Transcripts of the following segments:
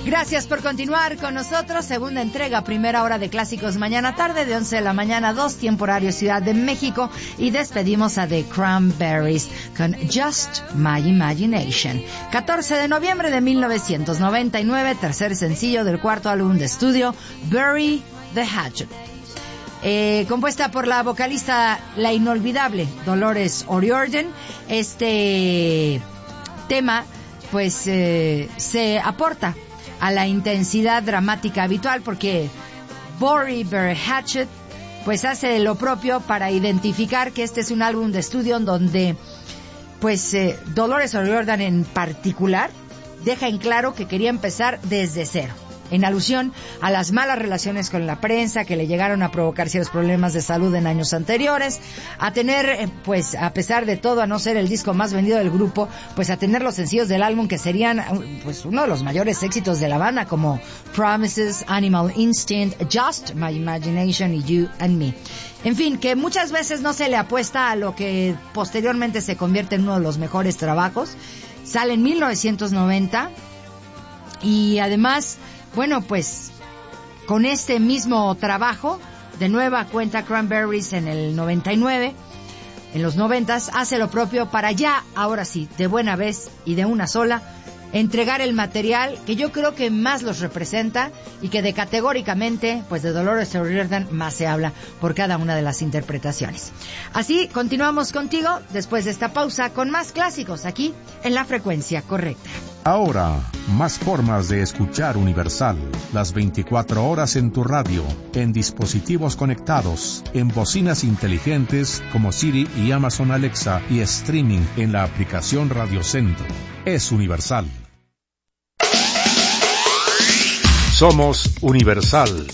Gracias por continuar con nosotros. Segunda entrega, primera hora de Clásicos mañana tarde, de 11 de la mañana a 2, tiempo horario Ciudad de México. Y despedimos a The Cranberries con Just My Imagination. 14 de noviembre de 1999, tercer sencillo del cuarto álbum de estudio, Bury the Hatchet. Compuesta por la vocalista, la inolvidable Dolores O'Riordan. Este tema, pues, se aporta a la intensidad dramática habitual, porque Bury the Hatchet pues hace lo propio para identificar que este es un álbum de estudio donde pues Dolores O'Riordan en particular deja en claro que quería empezar desde cero, en alusión a las malas relaciones con la prensa que le llegaron a provocar ciertos problemas de salud en años anteriores, a tener, pues, a pesar de todo, a no ser el disco más vendido del grupo, pues a tener los sencillos del álbum que serían, pues, uno de los mayores éxitos de la banda, como Promises, Animal Instinct, Just My Imagination y You and Me. En fin, que muchas veces no se le apuesta a lo que posteriormente se convierte en uno de los mejores trabajos. Sale en 1990 y además, bueno, pues con este mismo trabajo, de nueva cuenta Cranberries en el 99, en los 90s, hace lo propio para ya, ahora sí, de buena vez y de una sola, entregar el material que yo creo que más los representa y que de categóricamente, pues de Dolores O'Riordan más se habla por cada una de las interpretaciones. Así, continuamos contigo después de esta pausa con más clásicos aquí en la frecuencia correcta. Ahora, más formas de escuchar Universal, las 24 horas en tu radio, en dispositivos conectados, en bocinas inteligentes como Siri y Amazon Alexa y streaming en la aplicación Radio Centro. Es Universal. Somos Universal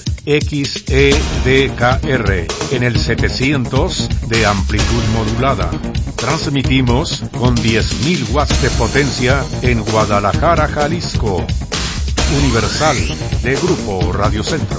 XEDKR en el 700 de amplitud modulada. Transmitimos con 10.000 watts de potencia en Guadalajara, Jalisco. Universal de Grupo Radio Centro.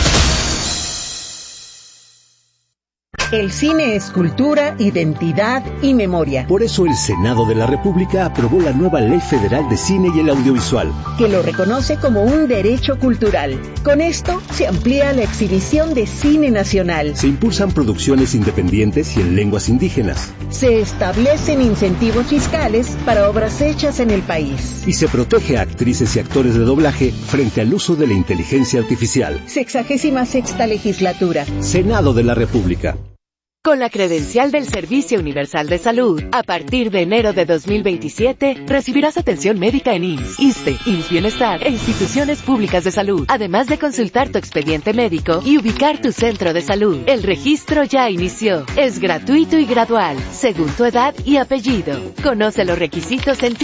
El cine es cultura, identidad y memoria. Por eso el Senado de la República aprobó la nueva Ley Federal de Cine y el Audiovisual, que lo reconoce como un derecho cultural. Con esto se amplía la exhibición de cine nacional. Se impulsan producciones independientes y en lenguas indígenas. Se establecen incentivos fiscales para obras hechas en el país. Y se protege a actrices y actores de doblaje frente al uso de la inteligencia artificial. 66ª legislatura. Senado de la República. Con la credencial del Servicio Universal de Salud, a partir de enero de 2027, recibirás atención médica en IMSS, ISSSTE, IMSS Bienestar e instituciones públicas de salud, además de consultar tu expediente médico y ubicar tu centro de salud. El registro ya inició. Es gratuito y gradual, según tu edad y apellido. Conoce los requisitos en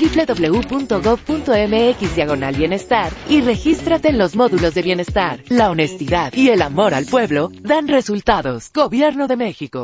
www.gov.mx/bienestar y regístrate en los módulos de bienestar. La honestidad y el amor al pueblo dan resultados. Gobierno de México.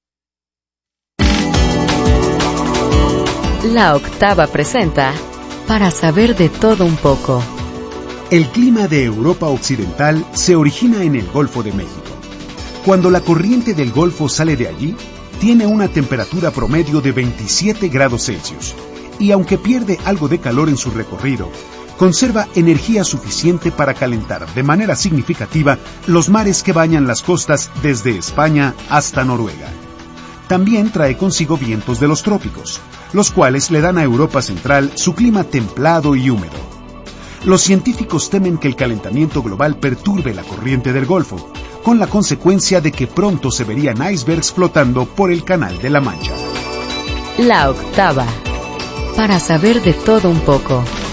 La Octava presenta Para saber de todo un poco. El clima de Europa Occidental se origina en el Golfo de México. Cuando la corriente del Golfo sale de allí, tiene una temperatura promedio de 27 grados Celsius y aunque pierde algo de calor en su recorrido, conserva energía suficiente para calentar de manera significativa los mares que bañan las costas desde España hasta Noruega. También trae consigo vientos de los trópicos, los cuales le dan a Europa Central su clima templado y húmedo. Los científicos temen que el calentamiento global perturbe la corriente del Golfo, con la consecuencia de que pronto se verían icebergs flotando por el Canal de la Mancha. La Octava. Para saber de todo un poco.